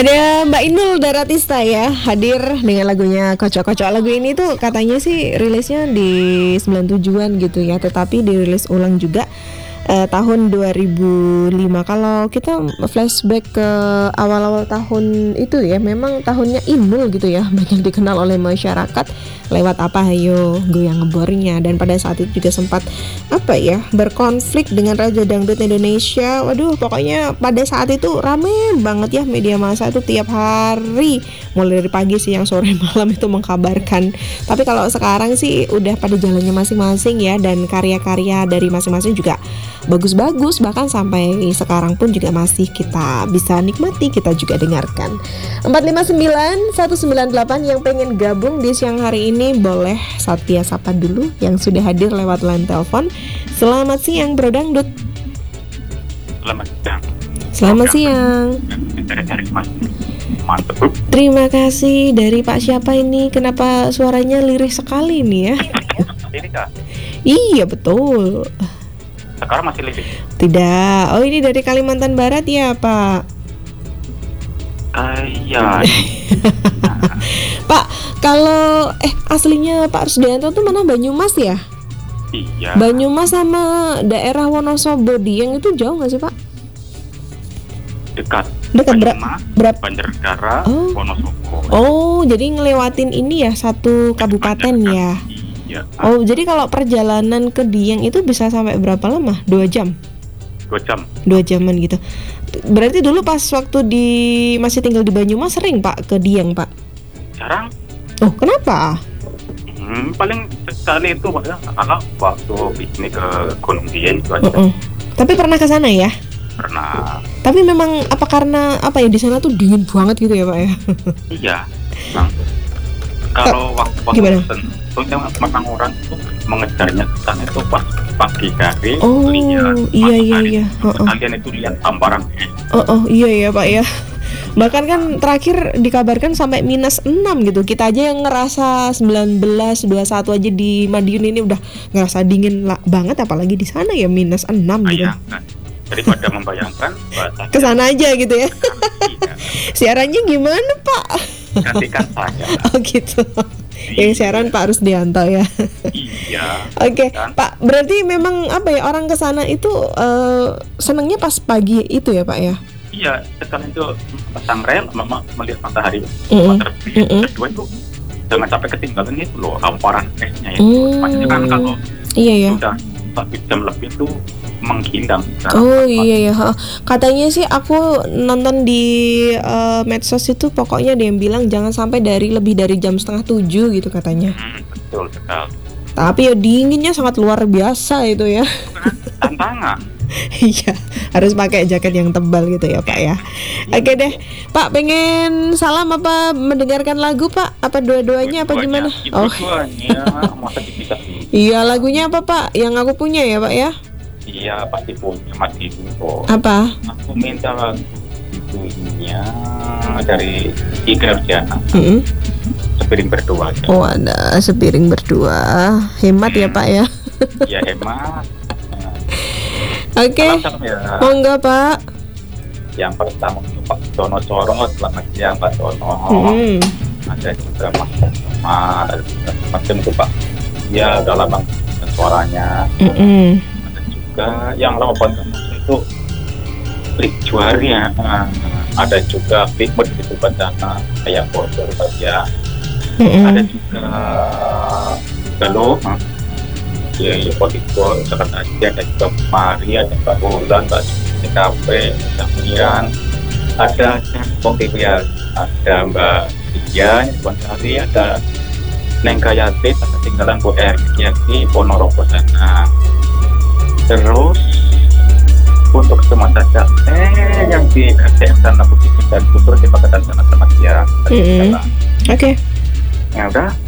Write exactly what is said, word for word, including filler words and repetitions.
Ada Mbak Inul Daratista ya, hadir dengan lagunya Kocok-Kocok. Lagu ini tuh katanya sih rilisnya di sembilan tujuan gitu ya, tetapi dirilis ulang juga eh, tahun dua ribu lima. Kalau kita flashback ke awal-awal tahun itu ya, memang tahunnya Inul gitu ya, banyak dikenal oleh masyarakat lewat apa, ayo goyang ngebornya. Dan pada saat itu juga sempat apa ya, berkonflik dengan Raja Dangdut Indonesia. Waduh, pokoknya pada saat itu rame banget ya media massa itu, tiap hari mulai dari pagi, siang, sore, malam itu mengkabarkan. Tapi kalau sekarang sih udah pada jalannya masing-masing ya, dan karya-karya dari masing-masing juga bagus-bagus, bahkan sampai sekarang pun juga masih kita bisa nikmati, kita juga dengarkan. Empat lima sembilan satu sembilan delapan yang pengen gabung di siang hari ini boleh Satya sapa dulu yang sudah hadir lewat line telepon. Selamat siang Bro Dangdut. Selamat siang. Selamat siang. Mantap. Terima kasih. Dari Pak siapa ini? Kenapa suaranya lirih sekali nih ya? Ini kak. Iya betul. Sekarang masih lebih. Tidak. Oh, ini dari Kalimantan Barat ya Pak? Uh, iya. Pak, kalau eh aslinya Pak Rusdianto tuh mana, Banyumas ya? Iya. Banyumas sama daerah Wonosobo Dieng itu jauh nggak sih Pak? Dekat. Dekat ber- berapa? Banjarnegara, Oh. Wonosobo. Oh, jadi ngelewatin ini ya, satu kabupaten ya? Iya. Oh, jadi kalau perjalanan ke Dieng itu bisa sampai berapa lama? Dua jam? Dua jam. Dua jaman gitu. Berarti dulu pas waktu di masih tinggal di Banyumas sering Pak ke Dieng Pak? Jarang. Oh, kenapa? Hmm, paling sekali itu kalau waktu piknik ke Gunung Dieng itu aja. Uh-uh. Tapi pernah ke sana ya? Pernah. Tapi memang apa karena apa ya, di sana tuh dingin banget gitu ya Pak ya? Iya. Bang. Kalau waktu Gimana? memang orang itu mengejarnya ke sana itu pas pagi hari. Oh, lihat iya iya matahari. iya. Uh-uh. Kalian itu lihat hamparan es. Oh, oh iya ya Pak ya. Bahkan kan terakhir dikabarkan sampai minus enam gitu. Kita aja yang ngerasa sembilan belas, dua puluh satu aja di Madiun ini udah ngerasa dingin lah, banget, apalagi di sana ya minus enam gitu. Bayangkan. Daripada membayangkan, kesana aja gitu ya. Iya. Siarannya gimana Pak? Gantikan saya. Oh gitu. Yang siaran Pak Rusdianto ya. Iya. Oke, Kan? Pak. Berarti memang apa ya, orang kesana itu uh, senangnya pas pagi itu ya Pak ya? Iya, sekarang itu pasang rel, mama melihat matahari Mm-mm. terbit. Mm-mm. Kedua itu jangan sampai ketinggalan itu loh hamparan esnya itu. Mm. Maksudnya kan kalau Iya ya. sudah satu jam lebih itu menghilang. Oh iya ya. Ha. Katanya sih aku nonton di uh, medsos itu, pokoknya dia yang bilang jangan sampai dari lebih dari jam setengah tujuh gitu katanya. Hmm, betul sekali. Tapi ya dinginnya sangat luar biasa itu ya. Tantangan. Iya, harus pakai jaket yang tebal gitu ya Pak ya. Oke deh, Pak, pengen salam apa mendengarkan lagu Pak? Apa dua-duanya apa gimana? Oh. Oh, Dua-duanya masa dipisah. iya, lagunya apa Pak? Yang aku punya ya Pak ya? Iya, pasti punya mati dulu. Apa? Aku minta lagu itunya dari Iker Jana. Mm-mm. Sepiring berdua. Oh, ada sepiring berdua. Hemat ya Pak ya. Ya hemat. Oke, Salam ya. monggo Pak. Yang pertama untuk Pak Dono Soro, selamat siang Pak Dono. Hmm. Ada juga Mas Omar, ada juga macam itu Pak. Ya udah lama suaranya. Mm-mm. Ada juga yang lawan itu klik juarnya. Nah, ada juga klik mod itu bencana kayak bocor saja. Mm-mm. Ada juga kalau ya ya politiko sekarang aja, ada juga Mari, ada Mbak Bulan, Mbak T K P, Damian, ada Pokok ya, ada Mbak Dian, Tuan Hari, ada Neng Kayati, ada tinggalan Bu Erkiati, Ponorogo sana. Terus untuk semua saja eh yang di K C M sana Bukit dan Kultur di Pakatan sana sama dia. Mm-mm. Oke. Ya udah.